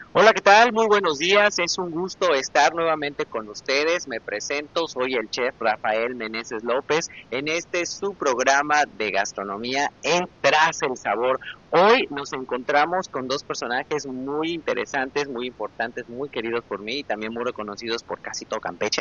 Hola, ¿qué tal? Muy buenos días. Es un gusto estar nuevamente con ustedes. Me presento, soy el chef Rafael Meneses López en este su programa de gastronomía en Tras el Sabor. Hoy nos encontramos con dos personajes muy interesantes, muy importantes, muy queridos por mí y también muy reconocidos por casi todo Campeche.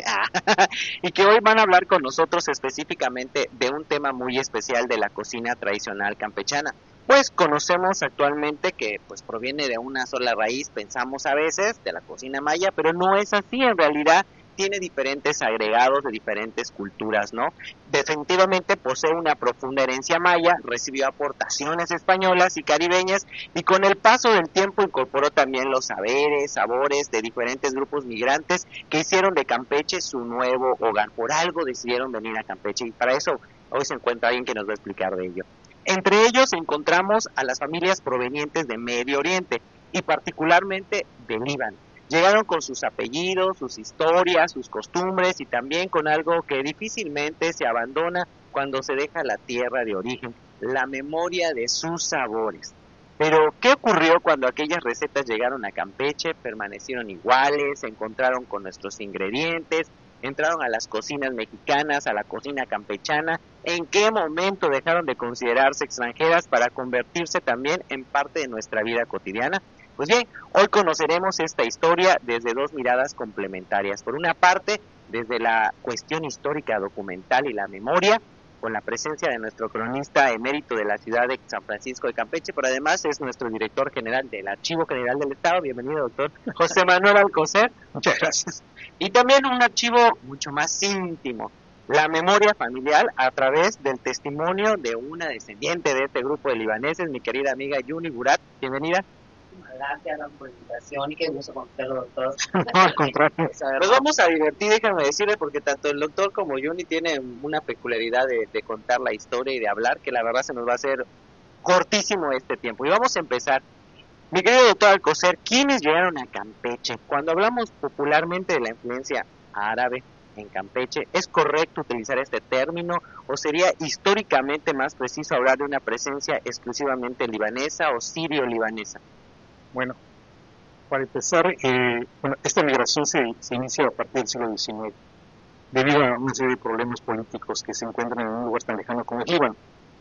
Y que hoy van a hablar con nosotros específicamente de un tema muy especial de la cocina tradicional campechana. Pues conocemos actualmente que pues proviene de una sola raíz, pensamos a veces, de la cocina maya, pero no es así, en realidad tiene diferentes agregados de diferentes culturas, ¿no? Definitivamente posee una profunda herencia maya, recibió aportaciones españolas y caribeñas y con el paso del tiempo incorporó también los saberes, sabores de diferentes grupos migrantes que hicieron de Campeche su nuevo hogar. Por algo decidieron venir a Campeche y para eso hoy se encuentra alguien que nos va a explicar de ello. Entre ellos encontramos a las familias provenientes de Medio Oriente y particularmente del Líbano. Llegaron con sus apellidos, sus historias, sus costumbres y también con algo que difícilmente se abandona cuando se deja la tierra de origen, la memoria de sus sabores. Pero, ¿qué ocurrió cuando aquellas recetas llegaron a Campeche? Permanecieron iguales, se encontraron con nuestros ingredientes, entraron a las cocinas mexicanas, a la cocina campechana. ¿En qué momento dejaron de considerarse extranjeras para convertirse también en parte de nuestra vida cotidiana? Pues bien, hoy conoceremos esta historia desde dos miradas complementarias. Por una parte, desde la cuestión histórica documental y la memoria, con la presencia de nuestro cronista emérito de la ciudad de San Francisco de Campeche, pero además es nuestro director general del Archivo General del Estado. Bienvenido, doctor José Manuel Alcocer. Muchas gracias. Y también un archivo mucho más íntimo, la memoria familiar a través del testimonio de una descendiente de este grupo de libaneses, mi querida amiga Yuni Burat. Bienvenida. Gracias por la invitación y qué gusto conocerlo, doctor. No, al contrario. Nos vamos a divertir, déjame decirle, porque tanto el doctor como Yuni tienen una peculiaridad de contar la historia y de hablar, que la verdad se nos va a hacer cortísimo este tiempo. Y vamos a empezar. Mi querido doctor Alcocer, ¿quiénes llegaron a Campeche? Cuando hablamos popularmente de la influencia árabe en Campeche, ¿es correcto utilizar este término o sería históricamente más preciso hablar de una presencia exclusivamente libanesa o sirio-libanesa? Bueno, para empezar, esta migración se inicia a partir del siglo XIX, debido a una serie de problemas políticos que se encuentran en un lugar tan lejano como el Líbano.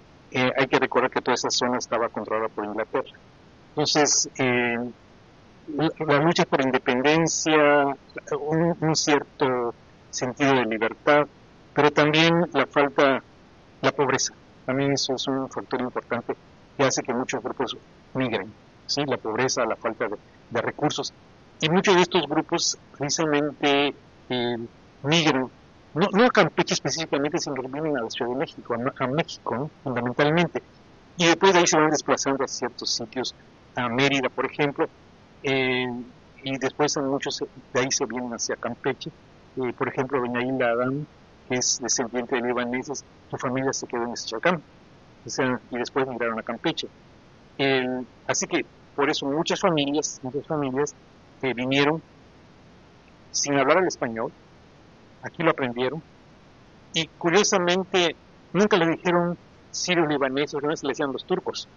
Hay que recordar que toda esa zona estaba controlada por Inglaterra. Entonces, la lucha por independencia, un cierto sentido de libertad, pero también la pobreza. También eso es un factor importante que hace que muchos grupos migren. ¿Sí? La pobreza, la falta de recursos. Y muchos de estos grupos precisamente migran, no a Campeche específicamente, sino que vienen a la Ciudad de México, a México, ¿no? Fundamentalmente. Y después de ahí se van desplazando a ciertos sitios, a Mérida, por ejemplo, y después en muchos de ahí se vienen hacia Campeche. Por ejemplo, doña Hilda Adán, que es descendiente de libaneses, su familia se quedó en Chacán, o sea, y después migraron a Campeche. Así que por eso muchas familias vinieron sin hablar el español, aquí lo aprendieron, y curiosamente nunca le dijeron sirios libaneses, no se le decían los turcos.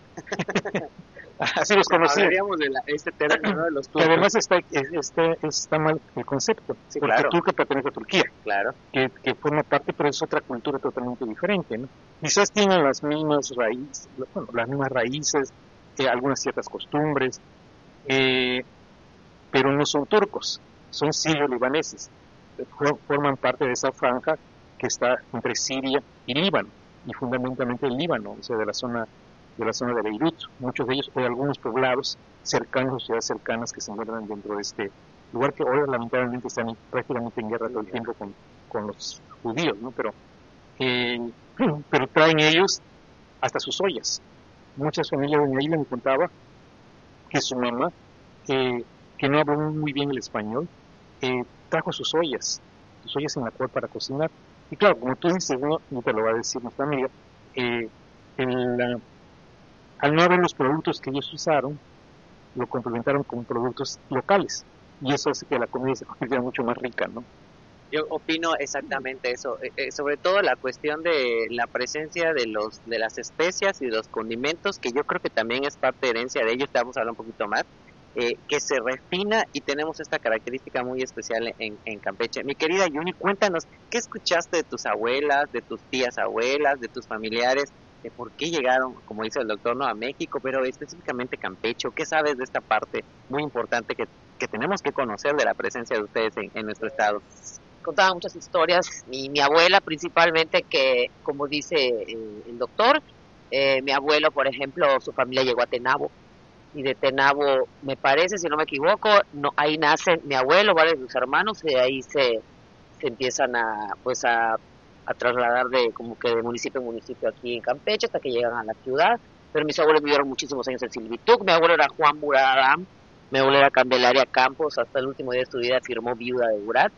Así los conocían. Hablaríamos de este término, ¿no? De los turcos. Que además está mal el concepto, sí, porque claro. Turquía pertenece a Turquía, claro. que forma parte, pero es otra cultura totalmente diferente, ¿no? Quizás tienen las mismas raíces, algunas ciertas costumbres, pero no son turcos, son sirio-libaneses, forman parte de esa franja que está entre Siria y Líbano, y fundamentalmente el Líbano, o sea, de la zona de Beirut, muchos de ellos, o de algunos poblados cercanos, ciudades cercanas que se encuentran dentro de este lugar que ahora lamentablemente están prácticamente en guerra todo el tiempo con los judíos, ¿no? Pero traen ellos hasta sus ollas. Muchas familias de ahí me contaba que su mamá, que no habló muy bien el español, trajo sus ollas en la cual para cocinar. Y claro, como tú dices, ¿no? Y te lo va a decir nuestra amiga, al no haber los productos que ellos usaron, lo complementaron con productos locales. Y eso hace que la comida se convirtiera mucho más rica, ¿no? Yo opino exactamente eso, sobre todo la cuestión de la presencia de las especias y de los condimentos, que yo creo que también es parte de herencia de ellos, te vamos a hablar un poquito más, que se refina y tenemos esta característica muy especial en Campeche. Mi querida Yuni, cuéntanos, ¿qué escuchaste de tus abuelas, de tus tías abuelas, de tus familiares? De por qué llegaron, como dice el doctor, no a México, pero específicamente Campeche. ¿Qué sabes de esta parte muy importante que tenemos que conocer de la presencia de ustedes en nuestro estado? Contaba muchas historias, mi abuela principalmente, que como dice el doctor, mi abuelo, por ejemplo, su familia llegó a Tenabo, y de Tenabo, me parece, si no me equivoco, no, ahí nacen mi abuelo, varios de sus hermanos, y ahí se empiezan a trasladar de como que de municipio en municipio aquí en Campeche hasta que llegan a la ciudad. Pero mis abuelos vivieron muchísimos años en Silvituc. Mi abuelo era Juan Buradam, mi abuela era Candelaria Campos, hasta el último día de su vida firmó viuda de Burat.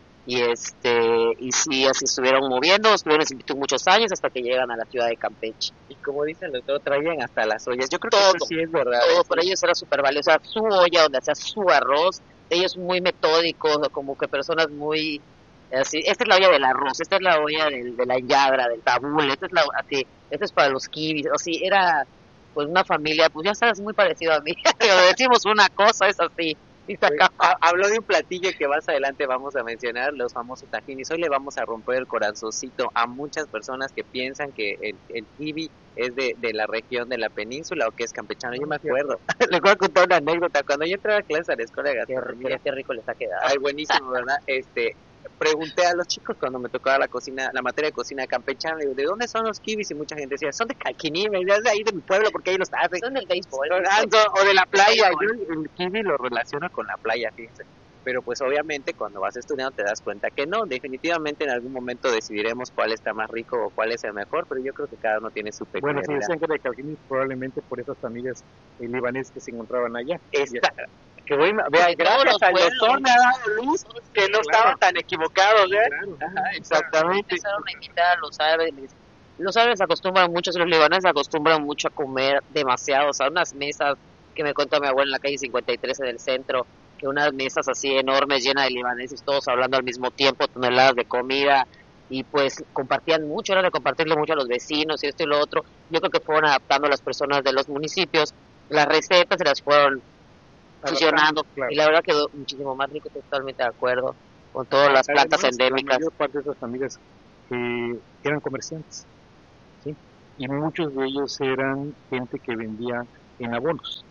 Y sí, así estuvieron moviendo, estuvieron en Silvituc muchos años hasta que llegan a la ciudad de Campeche. Y como dice el doctor, traían hasta las ollas. Yo creo Todo, que eso sí es verdad. todo, Sí. para ellos era súper valioso. O sea, su olla donde hacía su arroz, ellos muy metódicos, como que personas muy así. Esta es la olla del arroz, esta es la olla de la llagra, del tabule, esta es la así, esta es para los kibis. O sí, era pues una familia, pues ya sabes, muy parecido a mí. Pero decimos una cosa, es así. Y se acaba. Habló de un platillo que más adelante vamos a mencionar, los famosos tajinis. Hoy le vamos a romper el corazoncito a muchas personas que piensan que el kiwi es de la región de la península o que es campechano. Yo me acuerdo, les voy a contar una anécdota. Cuando yo entraba a clase a la escuela de gastronomía, Qué rico les ha quedado. ay, buenísimo, ¿verdad? Pregunté a los chicos cuando me tocaba la materia de cocina campechana, le digo, ¿de dónde son los kiwis? Y mucha gente decía, son de Calquiní, me decía, de ahí de mi pueblo, porque ahí los hacen. Son del béisbol. O de la playa. Yo el kiwi lo relaciono con la playa, fíjense. Pero pues obviamente cuando vas estudiando te das cuenta que no, definitivamente en algún momento decidiremos cuál está más rico o cuál es el mejor, pero yo creo que cada uno tiene su Bueno, peculiaridad. si decían que era de Calquiní, probablemente por esas familias libanesas que se encontraban allá. Que voy, vea, gracias al doctor me ha dado luz que no estaban tan equivocados, ¿eh? Claro. Ajá, exactamente. Empezaron a invitar a los árabes. Los árabes acostumbran mucho, los libaneses acostumbran mucho a comer demasiado. O sea, unas mesas que me contó mi abuela en la calle 53 en el centro, que unas mesas así enormes llenas de libaneses, todos hablando al mismo tiempo, toneladas de comida, y pues compartían mucho, era de compartirle mucho a los vecinos y esto y lo otro. Yo creo que fueron adaptando a las personas de los municipios, las recetas se las fueron fusionando, claro. y la verdad quedó muchísimo más rico, totalmente de acuerdo con todas las plantas Además, endémicas. La mayor parte de esas familias eran comerciantes, ¿sí? Y muchos de ellos eran gente que vendía en abonos,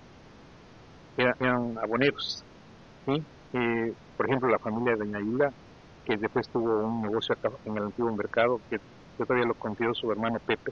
eran aboneros, ¿sí? Por ejemplo, la familia de Doña Yula, que después tuvo un negocio acá en el antiguo mercado, que yo todavía lo confió su hermano Pepe,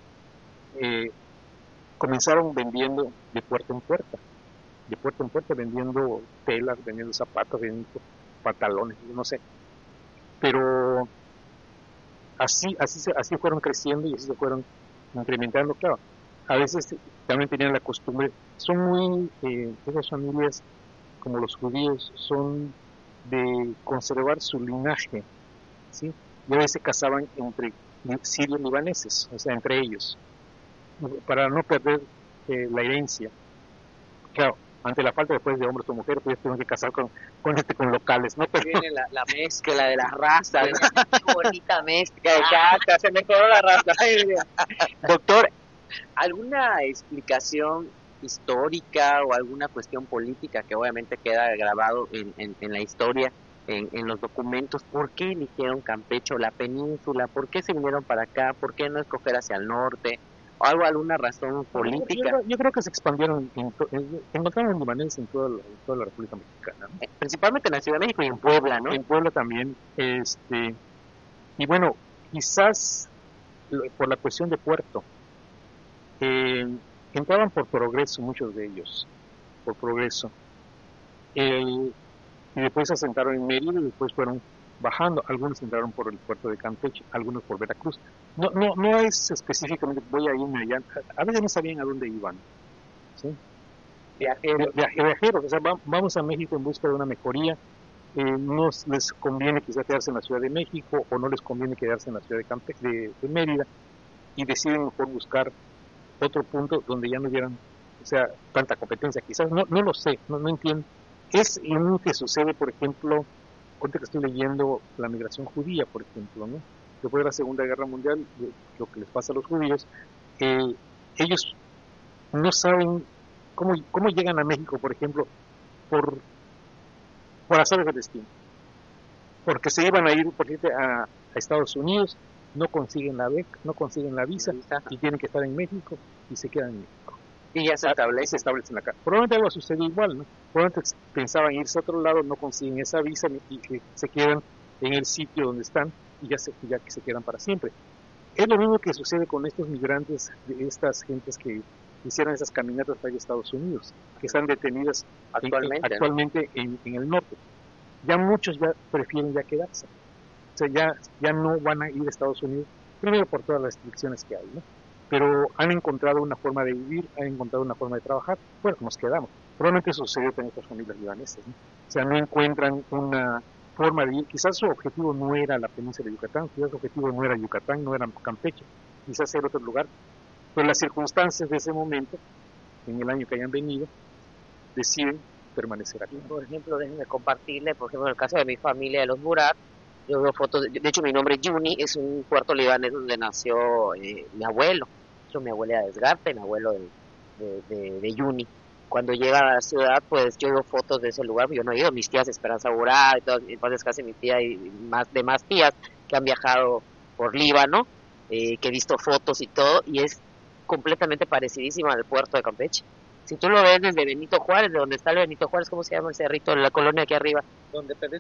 comenzaron vendiendo de puerta en puerta, vendiendo telas, vendiendo zapatos, vendiendo pantalones, no sé. Pero así fueron creciendo y así se fueron incrementando, claro. A veces también tenían la costumbre, son muy, esas familias como los judíos, son de conservar su linaje, ¿sí? Y a veces se casaban entre sirios libaneses, o sea, entre ellos, para no perder la herencia. Claro, ante la falta después de hombres o mujeres, pues tienen que casar con locales, ¿no? Pero viene la mezcla de las razas. Qué bonita mezcla. Exacto, se mejoró la raza. Doctor, ¿alguna explicación histórica o alguna cuestión política que obviamente queda grabado en la historia, en los documentos? ¿Por qué eligieron Campeche o la península? ¿Por qué se vinieron para acá? ¿Por qué no escoger hacia el norte? ¿O alguna razón política? Yo creo que se expandieron, encontraron libaneses en toda la República Mexicana, ¿no? Principalmente en la Ciudad de México y en Puebla, ¿no? En Puebla también, y bueno, quizás por la cuestión de puerto, entraban por progreso muchos de ellos, por progreso, y después se asentaron en Mérida y después fueron bajando. Algunos entraron por el puerto de Campeche, algunos por Veracruz. No es específicamente voy a irme allá. A veces no sabían a dónde iban, ¿sí? Viajeros, o sea, vamos a México en busca de una mejoría. No les conviene quizás quedarse en la Ciudad de México o no les conviene quedarse en la ciudad de Mérida, y deciden mejor buscar otro punto donde ya no hubieran, o sea, tanta competencia. Quizás no lo sé, no entiendo. Es lo que sucede, por ejemplo, ahorita que estoy leyendo la migración judía, por ejemplo, ¿no? Después de la Segunda Guerra Mundial, lo que les pasa a los judíos, ellos no saben cómo llegan a México, por ejemplo. por, por azares del destino, porque se iban a ir a Estados Unidos, no consiguen la beca, no consiguen la visa y tienen que estar en México y se quedan en México. Y ya se establecen acá. Probablemente algo sucede igual, ¿no? Probablemente pensaban irse a otro lado, no consiguen esa visa y que se quedan en el sitio donde están y ya que se quedan para siempre. Es lo mismo que sucede con estos migrantes, de estas gentes que hicieron esas caminatas para ir a Estados Unidos, que están detenidas actualmente en el norte. Ya muchos ya prefieren ya quedarse. O sea, ya no van a ir a Estados Unidos, primero por todas las restricciones que hay, ¿no? Pero han encontrado una forma de vivir, han encontrado una forma de trabajar, bueno, nos quedamos. Probablemente eso sucedió con estas familias libanesas, ¿no? O sea, no encuentran una forma de ir, quizás su objetivo no era la península de Yucatán, quizás su objetivo no era Yucatán, no era Campeche, quizás era otro lugar, pero las circunstancias de ese momento, en el año que hayan venido, deciden permanecer aquí. Por ejemplo, déjenme compartirle, por ejemplo, en el caso de mi familia de los Murat, yo veo fotos, de hecho mi nombre es Yuni, es un puerto libanés donde nació mi abuelo, mi abuela de Desgarte, mi abuelo de Yuni. Cuando llega a la ciudad, pues yo veo fotos de ese lugar, yo no he ido, mis tías Esperanza Burá, y todas, casi mi tía y más tías que han viajado por Líbano, que he visto fotos y todo, y es completamente parecidísima al puerto de Campeche. Si tú lo ves desde Benito Juárez, de donde está el Benito Juárez, ¿cómo se llama el cerrito? La colonia aquí arriba. Donde donde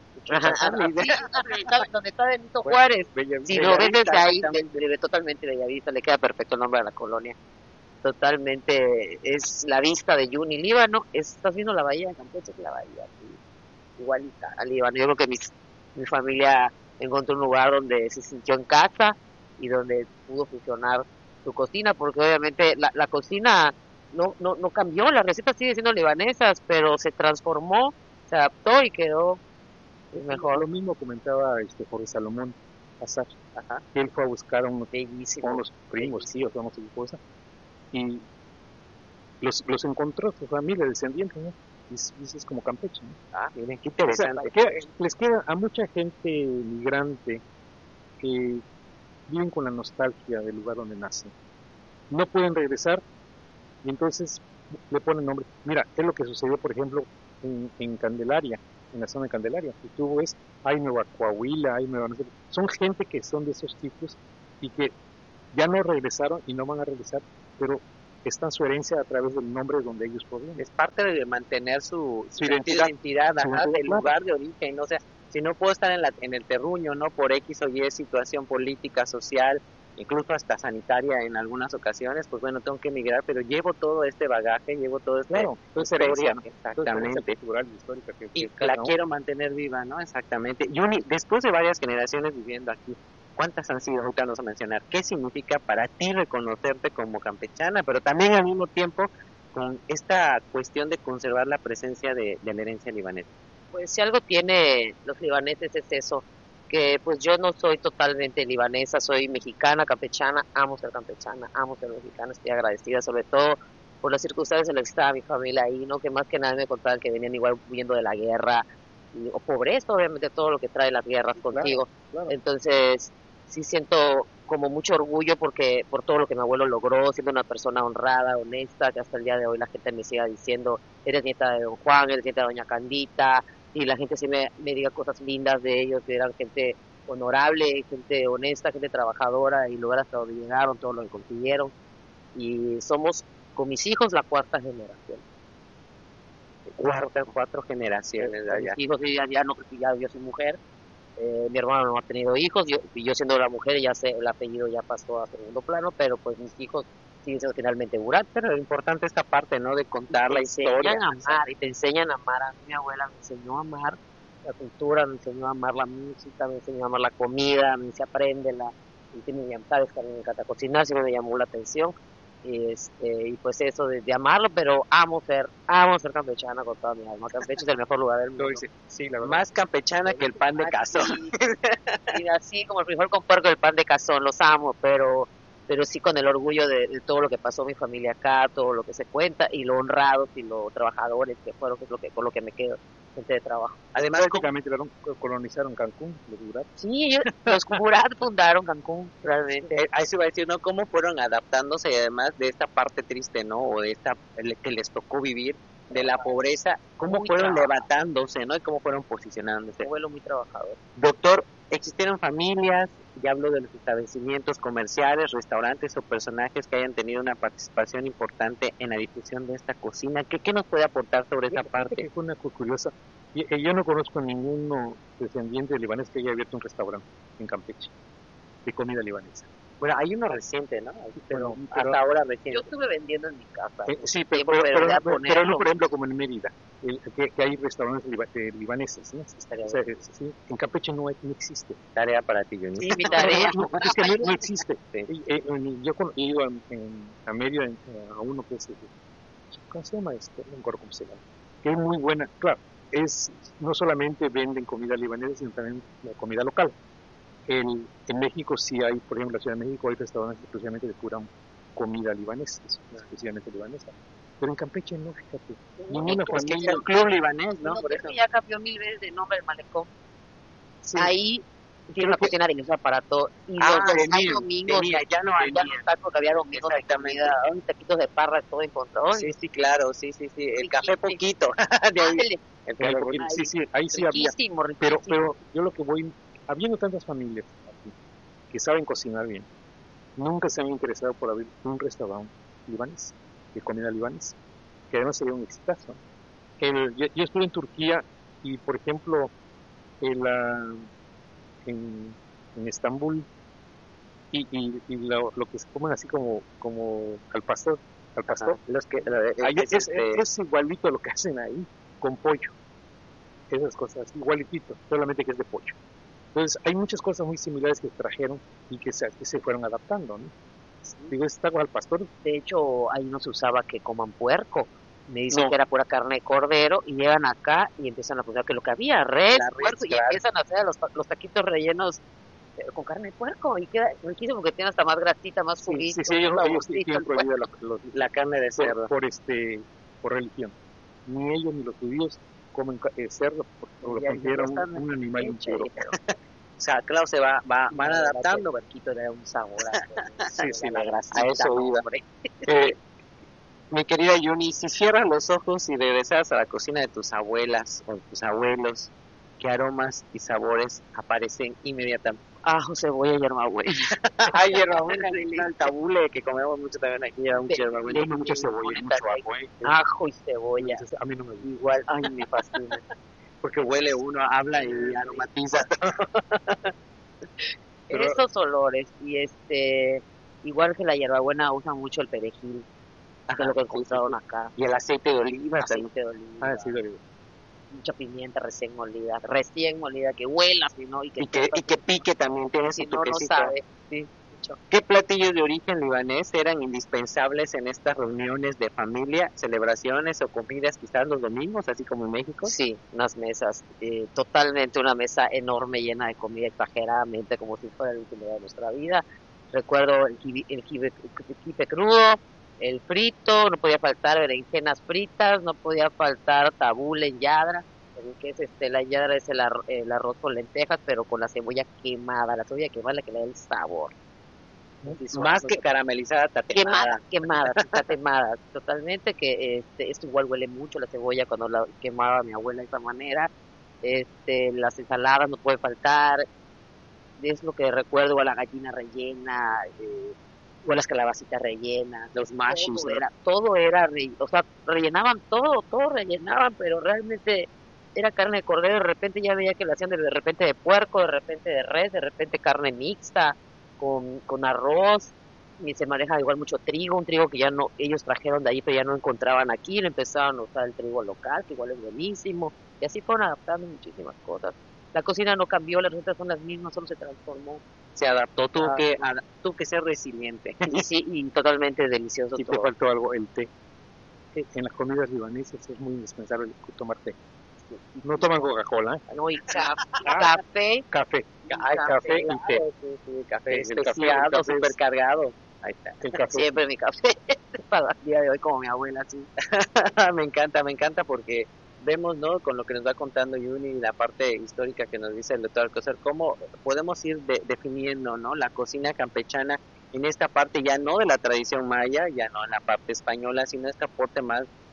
está Benito Juárez. Si lo ves desde ahí, totalmente Bellavista, le queda perfecto el nombre de la colonia. Totalmente, es la vista de Yuni, Líbano, estás viendo la bahía de Campeche, es la bahía, igualita a Líbano. Yo creo que mi familia encontró un lugar donde se sintió en casa y donde pudo funcionar su cocina, porque obviamente la cocina no cambió, las recetas siguen siendo libanesas, pero se transformó, se adaptó y quedó mejor. Lo mismo comentaba Jorge Salomón Azar, que él fue a buscar a unos primos, tíos, no sé qué cosa, y los encontró, su familia, descendientes, ¿no? Y es como Campeche, ¿no? Miren, qué interesante. O sea, les queda a mucha gente migrante que viven con la nostalgia del lugar donde nacen. No pueden regresar y entonces le ponen nombre. Mira, es lo que sucedió, por ejemplo, en Candelaria, en la zona de Candelaria. Si tú ves, hay Nueva Coahuila, hay Nueva... Son gente que son de esos tipos y que ya no regresaron y no van a regresar, pero está su herencia a través del nombre donde ellos provienen. Es parte de mantener su identidad del lugar de origen, ¿no? O sea, si no puedo estar en el terruño, ¿no? Por X o Y situación política, social, incluso hasta sanitaria en algunas ocasiones, pues bueno, tengo que emigrar, pero llevo todo este bagaje, llevo todo este... Claro, historia, ¿no? Exactamente. Cultural y histórica y la quiero mantener viva, ¿no? Exactamente. Yuni, después de varias generaciones viviendo aquí, ¿cuántas han sido? Ahorita nos vamos a mencionar. ¿Qué significa para ti reconocerte como campechana, pero también al mismo tiempo con esta cuestión de conservar la presencia de la herencia libanesa? Pues si algo tiene los libaneses es eso, que pues yo no soy totalmente libanesa, soy mexicana, campechana, amo ser campechana, amo ser mexicana, estoy agradecida sobre todo por las circunstancias en las que estaba mi familia ahí, ¿no? Que más que nada me contaban que venían igual huyendo de la guerra, o pobreza, obviamente todo lo que trae las guerras contigo. Claro. Entonces sí siento como mucho orgullo por todo lo que mi abuelo logró, siendo una persona honrada, honesta, que hasta el día de hoy la gente me siga diciendo, eres nieta de don Juan, eres nieta de doña Candita, y la gente sí me diga cosas lindas de ellos, que eran gente honorable, gente honesta, gente trabajadora, y lograr hasta donde llegaron, todo lo que consiguieron, y somos con mis hijos la cuarta generación. Cuatro generaciones de allá. Mis hijos ya yo soy mujer, mi hermano no ha tenido hijos, yo siendo la mujer el apellido ya pasó a segundo plano, pero pues mis hijos siguen siendo finalmente Burat. Pero lo importante es esta parte, ¿no? De contar la historia. Y te enseñan a amar. A mí mi abuela me enseñó a amar la cultura, me enseñó a amar la música, me enseñó a amar la comida, me dice apréndela, y sabes que a mí me encanta cocinar, siempre me llamó la atención. Y pues eso de amarlo, pero amo ser campechana con toda mi alma. Campeche es el mejor lugar del mundo. Sí, la verdad. Más campechana que el pan de cazón. Y así como el frijol con puerco, el pan de cazón, los amo, pero sí con el orgullo de todo lo que pasó mi familia acá, todo lo que se cuenta, y lo honrados y lo trabajadores que fueron, que es con lo que me quedo, gente de trabajo. Además, prácticamente colonizaron Cancún, los Burat. Sí, los Burat fundaron Cancún, realmente. Ahí se va a decir, ¿no? Cómo fueron adaptándose, y además de esta parte triste, ¿no? O de esta que les tocó vivir, de la pobreza, cómo Muy fueron trabajador. levantándose, ¿no? Y cómo fueron posicionándose. Un abuelo muy trabajador. Doctor, ¿existieron familias, ya hablo de los establecimientos comerciales, restaurantes o personajes que hayan tenido una participación importante en la difusión de esta cocina? ¿Qué nos puede aportar sobre esa Fíjate parte? que fue una curiosa. Yo no conozco a ninguno descendiente de libanés que haya abierto un restaurante en Campeche de comida libanesa. Bueno, hay uno reciente, ¿no? Pero Pero- hasta ahora Yo reciente. estuve vendiendo en mi casa. Sí, tiempo, pero ya pero no, ponerlo. por ejemplo, como en Mérida, que hay restaurantes libaneses, ¿no? Estaría O sea, bueno. sí, en Campeche no existe. Tarea para ti, Yuni. Sí, mi tarea. No, es que no existe. Sí. Yo he ido a Mérida a uno que es, ¿cómo se llama este? No me acuerdo cómo se llama. Que es muy buena, claro, no solamente venden comida libanesa, sino también la comida local. En México sí hay, por ejemplo, en la Ciudad de México hay restaurantes exclusivamente de pura comida libanesa, exclusivamente libanesa. Pero en Campeche no, fíjate, ninguna Es que es familia. el club libanés, ¿no? No, Por pero eso. es que ya cambió 1000 veces de nombre el malecón. Sí, Ahí tiene Creo una que- cocina deliciosa para todo. Y Ah, hay domingos, ya no hay. ya los tacos que había domingos de Exactamente. comida, ay, taquitos de parra, todo encontrado. Sí, sí, claro, sí. El café Riquísimo. poquito. De ahí. Ándale, El café poquito. sí, ahí sí había. riquísimo, riquísimo. Pero yo lo que voy, habiendo tantas familias aquí que saben cocinar bien, nunca se han interesado por abrir un restaurante libanés, de comida libanesa, que además sería un exitazo. Yo estuve en Turquía y, por ejemplo, en, en Estambul, y lo que se comen así como al pastor, Ajá. Los que, ahí es, es igualito lo que hacen ahí, con pollo, esas cosas, igualitito, solamente que es de pollo. Entonces, hay muchas cosas muy similares que trajeron y que se fueron adaptando, ¿no? Digo, está al pastor. De hecho, ahí no se usaba que coman puerco. Me dicen No. que era pura carne de cordero y llegan acá y empiezan a poner que lo que había, res, La res, puerco, y claro. empiezan a hacer los taquitos rellenos con carne de puerco y queda riquísimo porque tiene hasta más grasita, más juguito. Sí, ellos saborcito, tienen el prohibido la carne de cerdo. por religión. Ni ellos ni los judíos comen cerdo porque lo Ya, consideran ya están un animal hecha, impuro. O sea, claro, van adaptando. El barquito le da un sabor Sí, la grasita. a eso iba. hombre. Mi querida Yuni, si cierras los ojos y regresas a la cocina de tus abuelas o tus abuelos, ¿qué aromas y sabores aparecen inmediatamente? Ajo, cebolla y hierbabuena. Ay, hierbabuena, el tabule que comemos mucho también aquí, lleva mucha hierbabuena. Tiene mucha cebolla, mucho ajo. Ajo y cebolla. Entonces, a mí no me gusta. Igual, ay, me fascina. Porque huele uno, habla y aromatiza. Pero- Esos olores y igual que la hierbabuena usan mucho el perejil, que es lo que encontraron acá. Y el aceite de oliva también. Aceite de oliva, Ah, sí, mucha pimienta recién molida, que huela, si no, y que Y que pique también, tiene si su no, no toquecito. sabe. Sí, mucho. ¿Qué platillos de origen libanés eran indispensables en estas reuniones de familia, celebraciones o comidas quizás los domingos, así como en México? Sí, unas mesas, totalmente una mesa enorme llena de comida exageradamente como si fuera el último día de nuestra vida. Recuerdo el quibe crudo, el frito, no podía faltar berenjenas fritas, no podía faltar tabule en yadra, que es la yadra es el arroz con lentejas, pero con la cebolla quemada es la que le da el sabor. Más que caramelizada, tatemada. Quemada, totalmente, que esto igual huele mucho la cebolla cuando la quemaba mi abuela de esa manera. Las ensaladas no puede faltar, es lo que recuerdo, a la gallina rellena, o las calabacitas rellenas, Los mashis, todo era, o sea, rellenaban todo rellenaban, pero realmente era carne de cordero, de repente ya veía que la hacían de repente de puerco, de repente de res, de repente carne mixta, con arroz, y se maneja igual mucho trigo, un trigo que ya no, ellos trajeron de ahí, pero ya no encontraban aquí, le empezaron a usar el trigo local, que igual es buenísimo, y así fueron adaptando muchísimas cosas. La cocina no cambió, las recetas son las mismas, solo se transformó. Se adaptó, tuvo que ser resiliente. Y sí, y totalmente delicioso Y te todo. faltó algo, el té. En las comidas libanesas es muy indispensable tomar té. No toman Coca-Cola, No, y café. café y té. Sí, café El café especiado, es- supercargado. Ahí está. El café. Siempre mi café. Para el día de hoy, como mi abuela, sí. Me encanta porque vemos, ¿no? Con lo que nos va contando Yuni, la parte histórica que nos dice el doctor Alcocer, cómo podemos ir definiendo, ¿no? La cocina campechana en esta parte ya no de la tradición maya, ya no en la parte española, sino este aporte más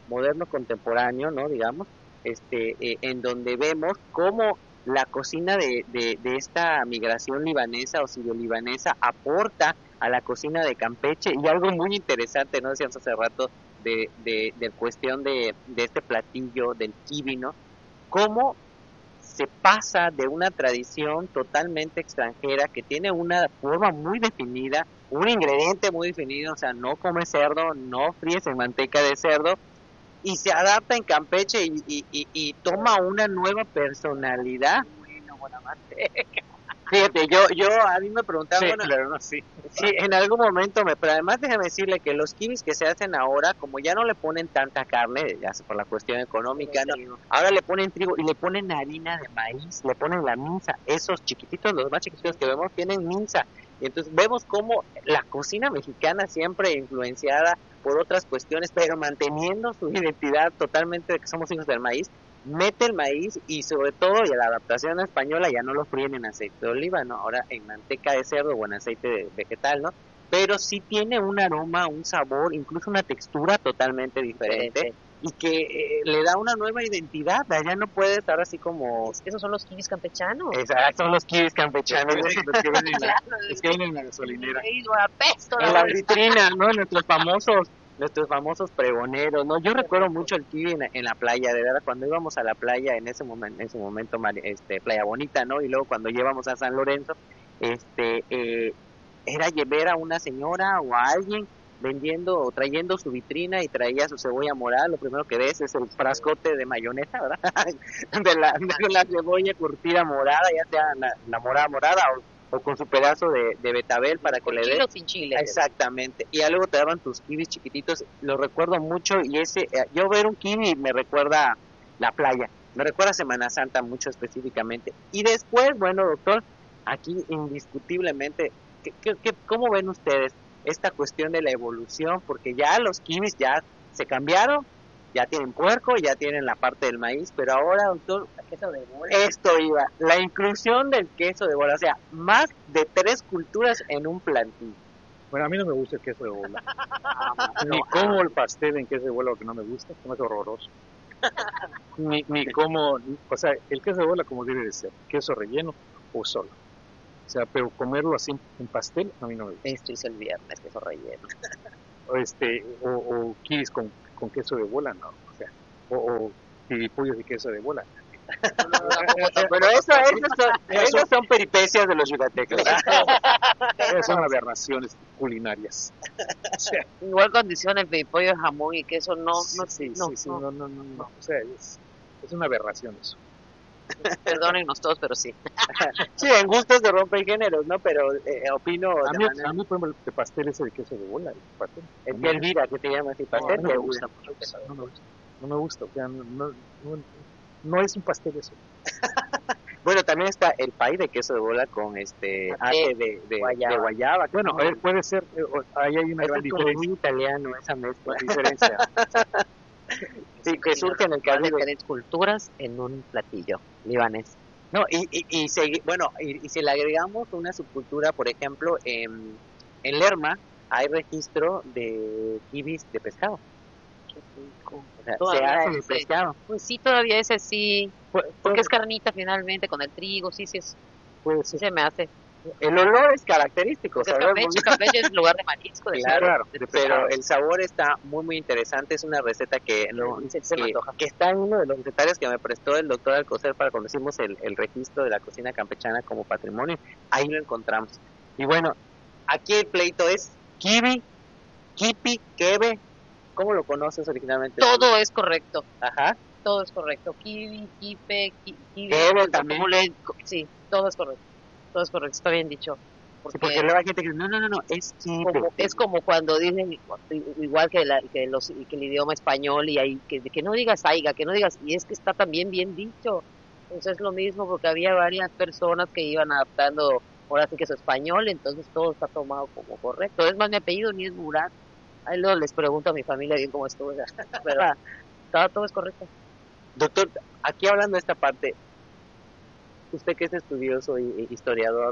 moderno contemporáneo, ¿no? Digamos, en donde vemos cómo la cocina de esta migración libanesa o sirio-libanesa aporta a la cocina de Campeche, y algo muy interesante, ¿no? Decíamos hace rato de cuestión de este platillo del kiwi, ¿no? Cómo se pasa de una tradición totalmente extranjera que tiene una forma muy definida, un ingrediente muy definido, o sea, no comes cerdo, no fríes en manteca de cerdo, y se adapta en Campeche y toma una nueva personalidad. Bueno, buena manteca. Fíjate, a mí me preguntaban, Sí, bueno, claro, no, sí. sí, en algún momento, pero además déjame decirle que los kiwis que se hacen ahora, como ya no le ponen tanta carne, ya sea por la cuestión económica, ¿no? Ahora le ponen trigo y le ponen harina de maíz, le ponen la minza. Esos chiquititos, los más chiquititos que vemos, tienen minza. Y entonces vemos cómo la cocina mexicana, siempre influenciada por otras cuestiones, pero manteniendo su identidad totalmente de que somos hijos del maíz, mete el maíz y sobre todo, y la adaptación española ya no lo fríen en aceite de oliva, ¿no? Ahora en manteca de cerdo o en aceite vegetal, ¿no? Pero sí tiene un aroma, un sabor, incluso una textura totalmente diferente y que le da una nueva identidad. Allá no puede estar así como... Esos son los kiwis campechanos. Exacto, son los kiwis campechanos. Los que ven en la gasolinera. En la vitrina, ¿no? Nuestros famosos pregoneros, ¿no? Yo recuerdo mucho el kiwi en la playa, de verdad, cuando íbamos a la playa en ese momento, Playa Bonita, ¿no? Y luego cuando llevamos a San Lorenzo, era ver a una señora o a alguien vendiendo o trayendo su vitrina y traía su cebolla morada. Lo primero que ves es el frascote de mayonesa, ¿verdad? de la cebolla curtida morada, ya sea la morada o con su pedazo de betabel para que le dé. Sin chile. Exactamente. Y ya luego te daban tus kiwis chiquititos, lo recuerdo mucho, y yo ver un kiwi me recuerda la playa, me recuerda Semana Santa mucho específicamente. Y después, bueno, doctor, aquí indiscutiblemente, ¿cómo ven ustedes esta cuestión de la evolución? Porque ya los kiwis ya se cambiaron, ya tienen puerco, ya tienen la parte del maíz, pero ahora, doctor, queso de bola. Esto iba, la inclusión del queso de bola, o sea, más de 3 culturas en un platillo. Bueno, a mí no me gusta el queso de bola. Ni como el pastel en queso de bola, que no me gusta, que es horroroso. Ni como, o sea, el queso de bola como debe de ser, queso relleno o solo. O sea, pero comerlo así en pastel, a mí no me gusta. Esto hice el viernes, queso relleno. O kiwis con queso de bola, no. O sea, o piripollos de queso de bola. Bueno, esas son peripecias de los yucatecos. Esas son aberraciones culinarias. O sea, igual condiciones de pollo, jamón y queso, no. O sea, es una aberración eso. Perdónennos todos, pero sí. Sí, en gustos se rompen géneros, ¿no? Pero opino... A mí, por ejemplo, el pastel ese de queso de bola. El que Elvira, que te llama así, pastel, me gusta mucho. No me gusta, o sea, no es un pastel eso. Bueno, también está el pay de queso de bola con ate de guayaba. Bueno, puede ser, ahí hay una gran diferencia. Es muy italiano esa mezcla. Diferencia. Sí, que surge en el Caribe. Diferentes culturas en un platillo libanés. No, y si le agregamos una subcultura, por ejemplo, en Lerma hay registro de kiwis de pescado. O sea, se hace de pescado. Pues sí, todavía ese sí, porque es carnita finalmente con el trigo, sí, pues sí se me hace. El olor es característico. Campeche es lugar de marisco. Claro, pero el sabor está muy, muy interesante. Es una receta que está en uno de los recetarios que me prestó el doctor Alcocer para cuando hicimos el registro de la cocina campechana como patrimonio. Ahí lo encontramos. Y bueno, aquí el pleito es kiwi, kipi, kebe. ¿Cómo lo conoces originalmente? Todo es correcto. Ajá. Todo es correcto. Kiwi, kipe, kiwi. Kebe también. Sí, todo es correcto. Todo es correcto, está bien dicho. Porque luego hay gente que dice, no, es kipe. Es como cuando dicen, igual que el idioma español, y ahí que no digas aiga, que no digas, y es que está también bien dicho. Entonces es lo mismo, porque había varias personas que iban adaptando, ahora sí que es español, entonces todo está tomado como correcto. Es más, mi apellido ni es Murat. Ahí luego les pregunto a mi familia bien cómo estuvo, pero todo es correcto. Doctor, aquí hablando de esta parte, usted que es estudioso y historiador,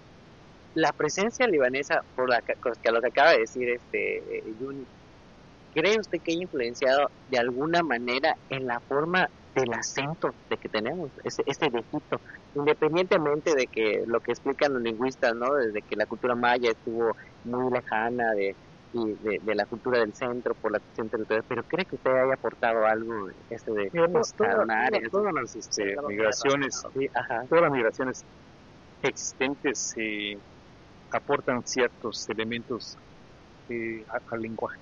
la presencia libanesa, por lo que acaba de decir Yuni, ¿cree usted que haya influenciado de alguna manera en la forma del acento de que tenemos, ese viejito, independientemente de que lo que explican los lingüistas, ¿no? Desde que la cultura maya estuvo muy lejana de la cultura del centro por la cuestión territorial, pero ¿cree que usted haya aportado algo de Mira, los carnares? todas las migraciones, todas las migraciones existentes aportan ciertos elementos al lenguaje.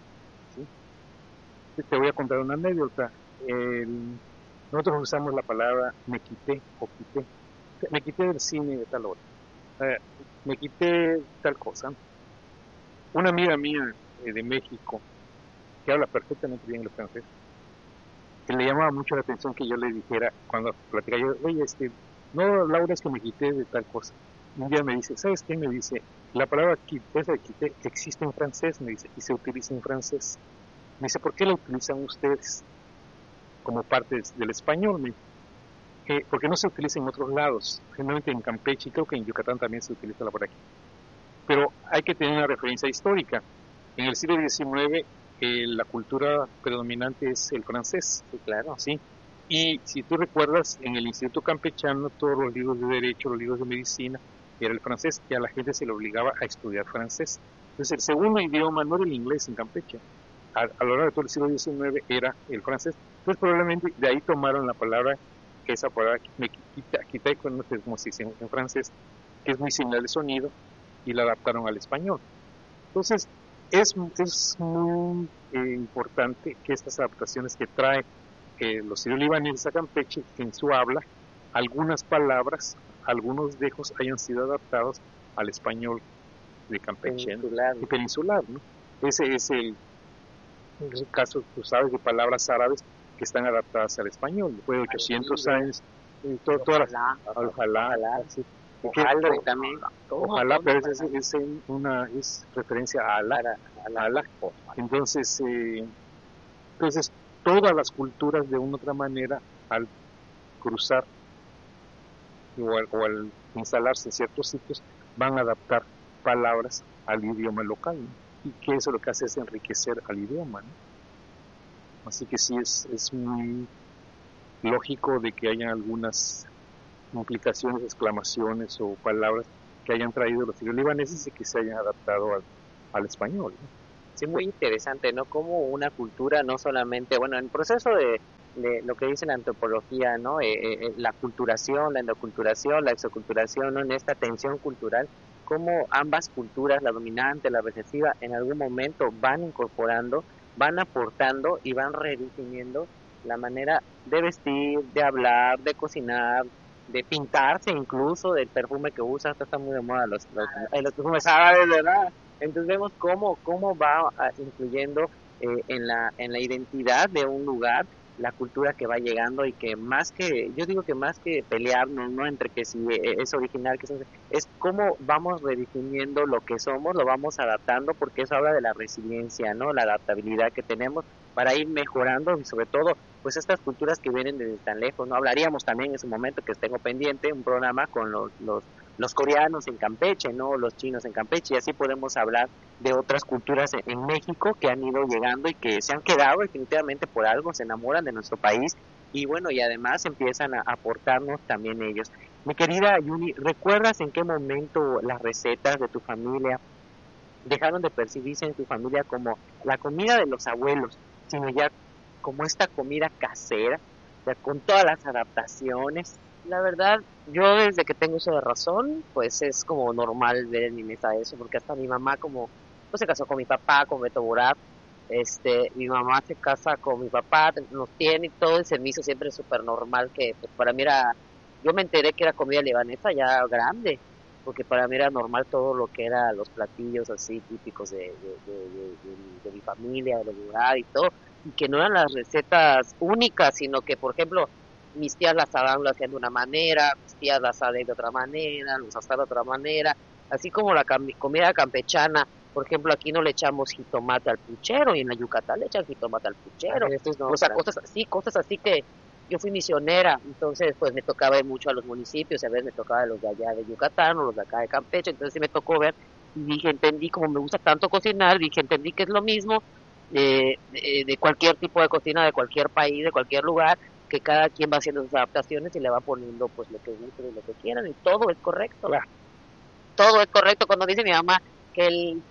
¿Sí? Te voy a contar una anécdota. Nosotros usamos la palabra me quité o quité. Me quité del cine de tal hora. Me quité tal cosa. Una amiga mía de México, que habla perfectamente bien el francés, que le llamaba mucho la atención que yo le dijera, cuando platicaba yo, oye, no, Laura, es que me quité de tal cosa. Un día me dice, ¿sabes qué? Me dice, la palabra quité existe en francés, me dice, y se utiliza en francés. Me dice, ¿por qué la utilizan ustedes como parte del español? Porque no se utiliza en otros lados, generalmente en Campeche, y creo que en Yucatán también se utiliza la por aquí. Pero hay que tener una referencia histórica. En el siglo XIX la cultura predominante es el francés. Sí, claro. ¿Sí? Y si tú recuerdas, en el Instituto Campechano, todos los libros de derecho, los libros de medicina, era el francés, y a la gente se le obligaba a estudiar francés. Entonces, el segundo idioma no era el inglés en Campeche. A lo largo de todo el siglo XIX era el francés. Entonces, probablemente de ahí tomaron la palabra, esa palabra quité, no sé cómo se dice en francés, que es muy similar de sonido, y la adaptaron al español. Entonces, es muy importante que estas adaptaciones que trae los sirio-libaneses a Campeche, en su habla, algunas palabras, algunos dejos hayan sido adaptados al español de Campeche y peninsular, ¿no? Ese es el caso, tú sabes, de palabras árabes que están adaptadas al español. Después de 800 años, todas las... Ojalá, sí. Ojalá también. Ojalá, pero es referencia a Alá. Entonces, todas las culturas de una u otra manera, al cruzar o al instalarse en ciertos sitios, van a adaptar palabras al idioma local, ¿no? Y que eso lo que hace es enriquecer al idioma, ¿no? Así que sí es muy lógico de que hayan algunas implicaciones, exclamaciones o palabras que hayan traído los sirio-libaneses y que se hayan adaptado al español, ¿no? Sí, muy interesante, ¿no? Como una cultura no solamente, bueno, en el proceso de lo que dice la antropología, ¿no? La culturación, la endoculturación, la exoculturación, ¿no? En esta tensión cultural, cómo ambas culturas, la dominante, la recesiva, en algún momento van incorporando, van aportando y van redefiniendo la manera de vestir, de hablar, de cocinar, de pintarse incluso, del perfume que usa. Esto está muy de moda, los perfumes árabes, ¿verdad? Entonces vemos cómo va influyendo en la identidad de un lugar, la cultura que va llegando, y que yo digo que más que pelearnos, ¿no? Entre que si es original, es cómo vamos redefiniendo lo que somos, lo vamos adaptando, porque eso habla de la resiliencia, ¿no? La adaptabilidad que tenemos para ir mejorando, y sobre todo, pues estas culturas que vienen desde tan lejos, ¿no? Hablaríamos también en su momento, que tengo pendiente, un programa con los coreanos en Campeche, ¿no? Los chinos en Campeche, y así podemos hablar de otras culturas en México que han ido llegando y que se han quedado definitivamente por algo, se enamoran de nuestro país, y bueno, y además empiezan a aportarnos también ellos. Mi querida Yuni, ¿recuerdas en qué momento las recetas de tu familia dejaron de percibirse en tu familia como la comida de los abuelos, sino ya como esta comida casera, ya con todas las adaptaciones? La verdad, yo desde que tengo uso de razón, pues es como normal ver en mi mesa eso, porque hasta mi mamá como, pues se casó con mi papá, con Beto Borat, mi mamá se casa con mi papá, nos tiene y todo, y se me hizo siempre súper normal que, pues para mí era, yo me enteré que era comida libanesa ya grande, porque para mí era normal todo lo que era los platillos así típicos de mi familia, de los lugares y todo, y que no eran las recetas únicas, sino que, por ejemplo, mis tías las asaban lo hacían de una manera, mis tías las asaban de otra manera, los asaban de otra manera, así como la comida campechana. Por ejemplo, aquí no le echamos jitomate al puchero, y en la Yucatán le echan jitomate al puchero. O sea, cosas así que yo fui misionera, entonces pues me tocaba ir mucho a los municipios, a veces me tocaba los de allá de Yucatán o los de acá de Campeche, entonces sí me tocó ver, y dije, entendí, como me gusta tanto cocinar, dije, entendí que es lo mismo, de cualquier tipo de cocina, de cualquier país, de cualquier lugar, que cada quien va haciendo sus adaptaciones y le va poniendo pues lo que guste y lo que quieran, y todo es correcto. Claro. Todo es correcto. Cuando dice mi mamá que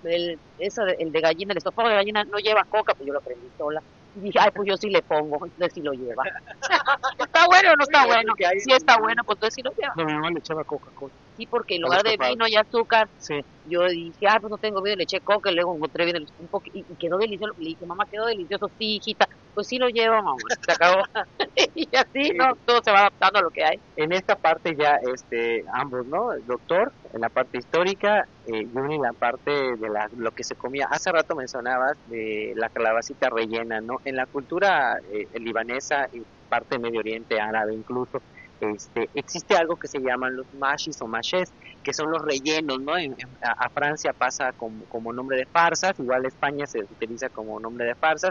el de gallina, el estofado de gallina no lleva coca, pues yo lo aprendí sola. Y dije, ay, pues yo sí le pongo, entonces sí lo lleva. ¿Está bueno o no está bueno? Si está bueno, pues entonces sí lo lleva. No, mi mamá le echaba Coca-Cola. Sí, porque en lugar de vino y azúcar, Sí. yo dije, ah, pues no tengo vino, le eché coca, y luego encontré vino, un poco, y quedó delicioso. Le dije, mamá, quedó delicioso, sí, hijita. Pues sí lo lleva, mamá, se acabó. Y así, ¿no? Todo se va adaptando a lo que hay. En esta parte ya, ambos, ¿no? El doctor, en la parte histórica, Juni, en la parte de lo que se comía. Hace rato mencionabas de la calabacita rellena, ¿no? En la cultura libanesa y parte Medio Oriente, árabe incluso, existe algo que se llaman los mashis o mashes, que son los rellenos, ¿no? A Francia pasa como nombre de farsas, igual España se utiliza como nombre de farsas,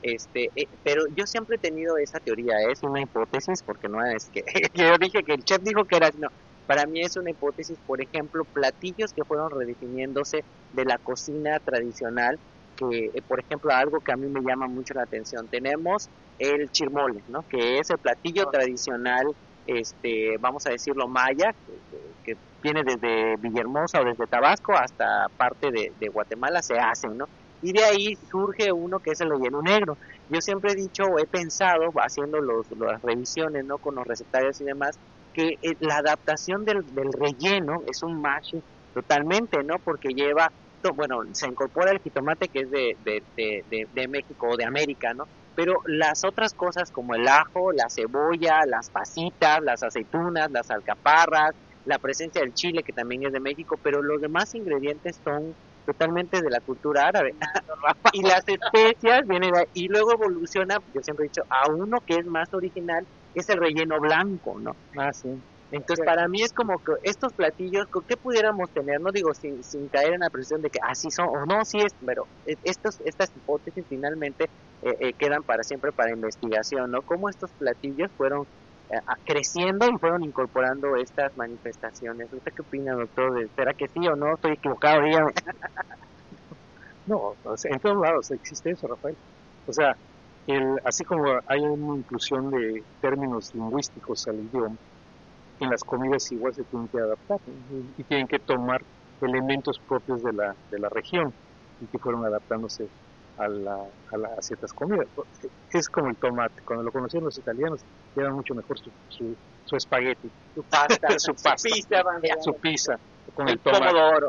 pero yo siempre he tenido esa teoría, es una hipótesis, porque no es que yo dije que el chef dijo que era, no, para mí es una hipótesis. Por ejemplo, platillos que fueron redefiniéndose de la cocina tradicional, que por ejemplo algo que a mí me llama mucho la atención, tenemos el chirmole, ¿no? Que es el platillo tradicional, vamos a decirlo maya, que viene desde Villahermosa o desde Tabasco hasta parte de Guatemala, se hacen, ¿no? Y de ahí surge uno que es el relleno negro. Yo siempre he dicho o he pensado, haciendo las revisiones, ¿no? Con los recetarios y demás, que la adaptación del relleno es un mash totalmente, ¿no? Porque lleva, bueno, se incorpora el jitomate, que es de México o de América, ¿no? Pero las otras cosas como el ajo, la cebolla, las pasitas, las aceitunas, las alcaparras, la presencia del chile, que también es de México, pero los demás ingredientes son totalmente de la cultura árabe. Y las especias vienen de ahí, y luego evoluciona, yo siempre he dicho, a uno que es más original, es el relleno blanco, ¿no? Ah, sí. Entonces, para mí es como que estos platillos, ¿qué pudiéramos tener? No digo sin caer en la presión de que así son, o no, sí es, pero estas hipótesis finalmente quedan para siempre para investigación, ¿no? Cómo estos platillos fueron creciendo y fueron incorporando estas manifestaciones. ¿Usted qué opina, doctor? ¿Será que sí o no? ¿Estoy equivocado? Dígame. No, o sea, en todos lados existe eso, Rafael. O sea, así como hay una inclusión de términos lingüísticos al idioma, en las comidas igual se tienen que adaptar y tienen que tomar elementos propios de la región y que fueron adaptándose a ciertas comidas. Es como el tomate, cuando lo conocían los italianos, era mucho mejor su espagueti, su pasta, su pizza con el tomate. Pomodoro.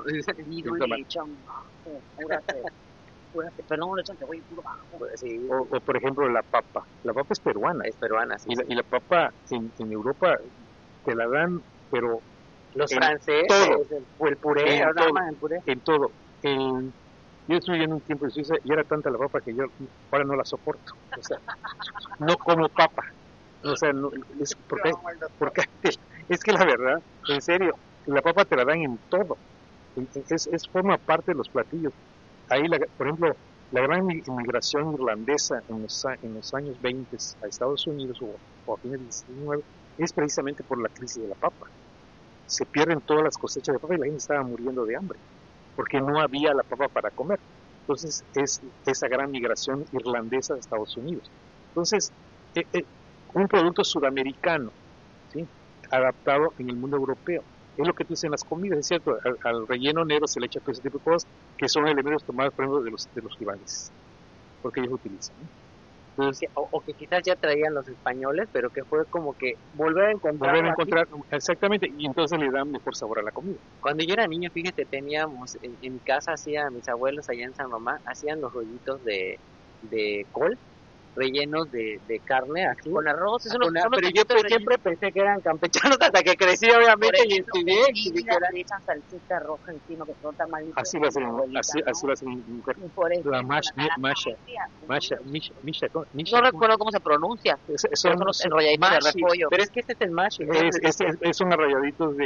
Perdón, le echan cebolla puro bajo. Sí. O por ejemplo la papa es peruana. Es peruana, sí. Y la papa en Europa te la dan, pero los franceses, todo, el puré, en todo. Yo estuve en un tiempo en Suiza y era tanta la papa que yo ahora no la soporto. O sea, no como papa. O sea, no, es porque es que la verdad, en serio, la papa te la dan en todo. Forma parte de los platillos. Ahí, por ejemplo, la gran inmigración irlandesa en los años 20 a Estados Unidos o a fines del 19 es precisamente por la crisis de la papa. Se pierden todas las cosechas de papa y la gente estaba muriendo de hambre porque no había la papa para comer. Entonces es esa gran migración irlandesa de Estados Unidos. Entonces, un producto sudamericano, ¿sí?, adaptado en el mundo europeo. Es lo que tú dices en las comidas, es cierto, al relleno negro se le echa todo ese tipo de cosas que son elementos tomados, por ejemplo, de los libaneses, porque ellos utilizan, ¿no? Entonces, o que quizás ya traían los españoles, pero que fue como que volver a encontrar, exactamente, y entonces le dan mejor sabor a la comida. Cuando yo era niño, fíjate, teníamos en mi casa, mis abuelos allá en San Román, hacían los rollitos de col rellenos de carne así con arroz, pero yo siempre pensé que eran campechanos hasta que crecí, obviamente, y estudié y vi que le echan salsita roja encima, que son tamalitos. Así lo hacen, así lo hacen la masha, no recuerdo cómo se pronuncia. Son los enrolladitos de repollo. Pero es que este es el mash. Es un enrolladitos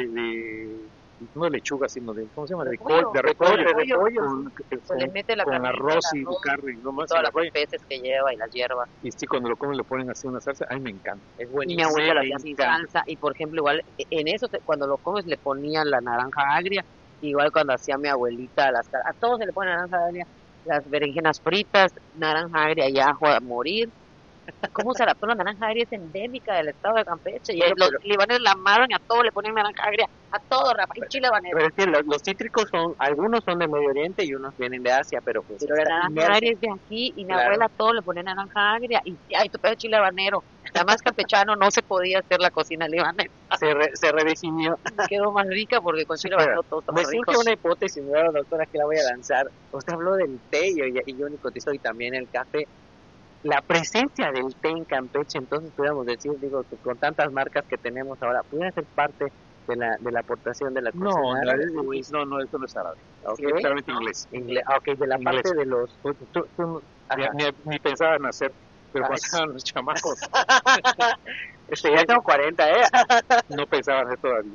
no de lechuga, sino de, ¿cómo se llama? De repollo. Con arroz y carne, no más. Todas las especies que lleva y las hierbas. Y sí, cuando lo comen le ponen así una salsa, ay, me encanta. Es buenísimo. Y mi abuela lo hacía sin salsa, y por ejemplo, igual, en eso, cuando lo comes le ponían la naranja agria, igual cuando hacía mi abuelita, a todos se le pone naranja agria, las berenjenas fritas, naranja agria y ajo a morir. ¿Cómo se adaptó la naranja agria? Es endémica del estado de Campeche. Y los libaneses la amaron y a todo le ponen naranja agria. A todo, Rafa, y chile habanero. Pero es que los cítricos son, algunos son de Medio Oriente y unos vienen de Asia, pero pues... Pero la naranja agria es de aquí y mi abuela a todo le ponía naranja agria y ay, tu pedo de chile habanero. Nada más campechano no se podía hacer la cocina libanesa. Se redefinió. Quedó más rica porque con chile habanero todos Me estamos surge ricos. una hipótesis nueva, doctora, que la voy a lanzar. Usted habló del té y yo cotizo y también el café. La presencia del té en Campeche, entonces pudiéramos decir, digo, que con tantas marcas que tenemos ahora, ¿pudiera ser parte de la aportación de la cocina árabe? No, eso no es árabe. ¿Okay? Es claramente inglés. Ok, de la Inglés. parte de los... Tú ni pensabas nacer, pero cuando estaban los chamacos, ya tengo 40, ¿eh? no pensaban nacer todavía.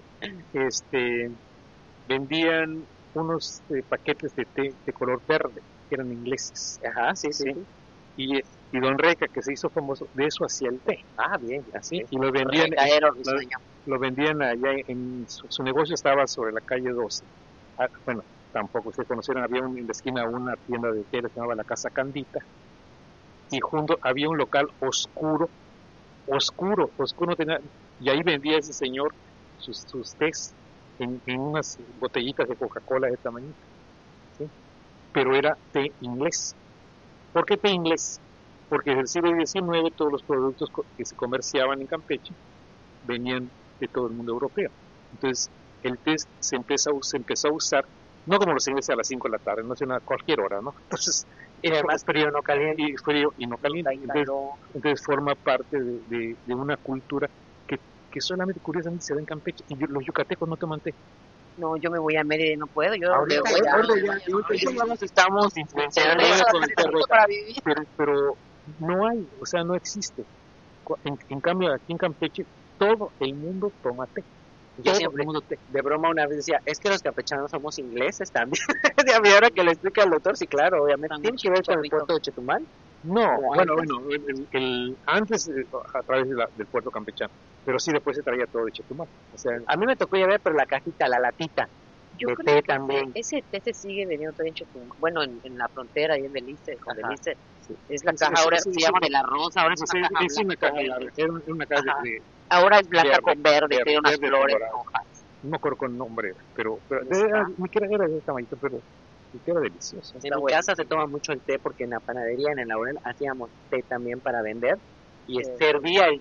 Vendían unos paquetes de té de color verde, que eran ingleses. Ajá, sí. Y Don Reca, que se hizo famoso, de eso hacía el té. Ah, bien, así. Y lo vendían, lo vendían allá, en su negocio estaba sobre la calle 12. Bueno, tampoco se conocieron, había en la esquina una tienda de té que se llamaba la Casa Candita, y junto había un local oscuro tenía, y ahí vendía ese señor sus tés en unas botellitas de Coca-Cola de tamaño, ¿sí? Pero era té inglés. ¿Por qué té inglés? Porque desde el siglo XIX todos los productos que se comerciaban en Campeche venían de todo el mundo europeo. Entonces el té se empezó a usar, no como los ingleses a las 5 de la tarde, no sino a cualquier hora, ¿no? Entonces, y además frío no caliente. Y frío y no caliente. Entonces forma parte de una cultura que solamente curiosamente se da en Campeche, y los yucatecos no toman té. No, yo me voy a Mérida y no puedo. Yo ahorita ya nos estamos influenciando con el terreno para vivir. Pero no hay, o sea, no existe. En cambio, aquí en Campeche, todo el mundo toma té. Yo siempre, de broma una vez decía, es que los campechanos somos ingleses también. Y a mí ahora que le explica al doctor, sí, claro, obviamente. ¿Tiene que ver con el puerto de Chetumal? No, bueno, antes a través del puerto campechano, pero sí después se traía todo de Chetumal. O sea, a mí me tocó ya ver, pero la cajita, la latita. Yo creo té que también. Ese té se sigue vendiendo todavía en Chetumal. Bueno, en la frontera, ahí en Belice, con Belice. Sí. Es la caja, ahora se llama de la rosa, ahora es una caja es una caja de ahora es blanca con verde, tiene unas flores rojas. No me acuerdo con el nombre, pero era de esta manita, pero era delicioso. En mi casa se toma mucho el té porque en la panadería, en el Laurel, hacíamos té también para vender y servía el